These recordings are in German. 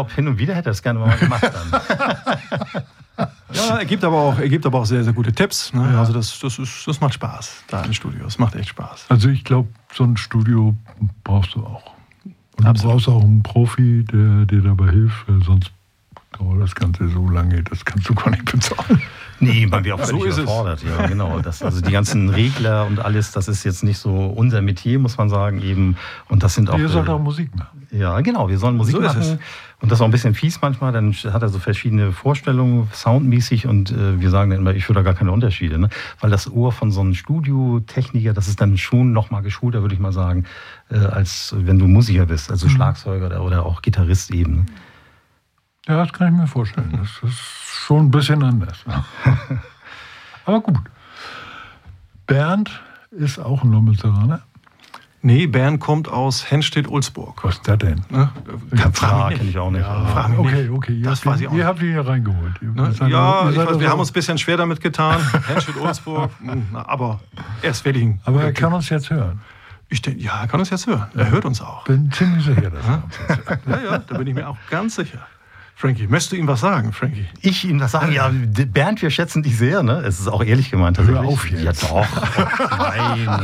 glaube, hin und wieder hätte er das gerne mal gemacht dann. Ja, er gibt aber auch sehr, sehr gute Tipps. Ne? Ja. Also das macht Spaß, da im Studio. Es macht echt Spaß. Also ich glaube, so ein Studio brauchst du auch. Und du brauchst auch einen Profi, der dir dabei hilft, weil sonst dauert das Ganze so lange, das kannst du gar nicht bezahlen. Nee, man wird auch völlig So ist überfordert. Ja, genau. Also die ganzen Regler und alles, das ist jetzt nicht so unser Metier, muss man sagen. Eben. Und das sind auch. Ihr sollt auch Musik machen. Ja, genau. Wir sollen Musik machen. Und das ist auch ein bisschen fies manchmal. Dann hat er so verschiedene Vorstellungen, soundmäßig. Und wir sagen dann immer, ich würde da gar keine Unterschiede. Ne? Weil das Ohr von so einem Studiotechniker, das ist dann schon nochmal geschulter, würde ich mal sagen, als wenn du Musiker bist. Also Schlagzeuger oder auch Gitarrist eben. Ne? Ja, das kann ich mir vorstellen. Das ist schon ein bisschen anders. Aber gut. Bernd ist auch ein Lommelseraner. Nee, Bernd kommt aus Henstedt-Ulzburg. Was ist das denn? Ne? Frage kenne ich auch nicht. Ja, frag mich nicht. Okay. Das weiß ich auch Ihr habt ihn hier reingeholt. Ne? Ja, wir haben uns ein bisschen schwer damit getan. Henstedt-Ulzburg. Aber er ist wirklich ein... Aber er kann uns jetzt hören. Ich denke, ja, er kann uns jetzt hören. Er hört uns auch. Bin ziemlich sicher, dass er uns jetzt hört. Ja, da bin ich mir auch ganz sicher. Frankie, möchtest du ihm was sagen, Frankie? Ich ihm das sagen? Ja, Bernd, wir schätzen dich sehr, ne? Es ist auch ehrlich gemeint. Hör auf jetzt. Ja doch. Nein.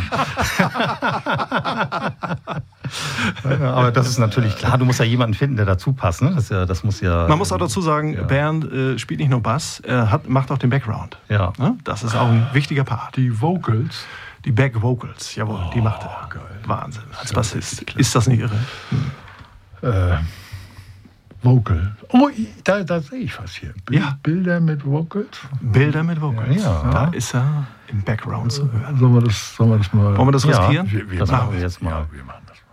Aber das ist natürlich klar, du musst ja jemanden finden, der dazu passt, ne? Das muss ja... Man muss auch dazu sagen, Bernd spielt nicht nur Bass, er macht auch den Background. Ja. Das ist auch ein wichtiger Part. Die Vocals. Die Back-Vocals, jawohl, die macht er. Geil. Wahnsinn, als Bassist. Ist das nicht irre? Vocal. Oh, da sehe ich was hier. Ja. Bilder mit Vocals. Bilder mit Vocals. Ja. Da ist er im Background zu hören. Sollen wir das mal... Wollen wir das riskieren? Wir Das machen machen wir jetzt mal. Ja, wir machen das